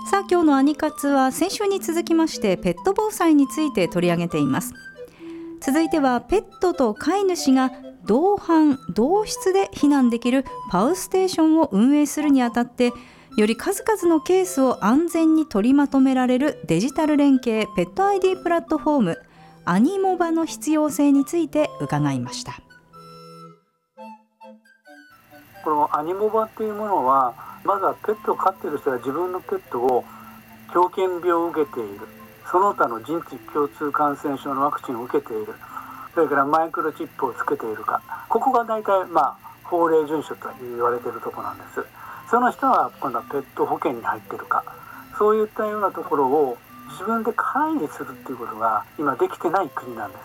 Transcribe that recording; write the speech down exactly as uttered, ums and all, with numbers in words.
さあ今日のアニ活は先週に続きましてペット防災について取り上げています。続いてはペットと飼い主が同伴同室で避難できるパウステーションを運営するにあたってより数々のケースを安全に取りまとめられるデジタル連携ペット アイディー プラットフォームアニモバの必要性について伺いました。 このアニモバっていうものはまずはペットを飼っている人が自分のペットを狂犬病を受けている、その他の人畜共通感染症のワクチンを受けている、それからマイクロチップをつけているか、ここが大体まあ法令遵守と言われているところなんです。その人は今度はペット保険に入っているか、そういったようなところを自分で管理するっていうことが今できてない国なんで